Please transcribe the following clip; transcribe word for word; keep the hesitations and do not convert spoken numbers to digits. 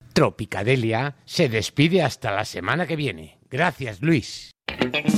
Tropicadelia se despide hasta la semana que viene. Gracias, Luis.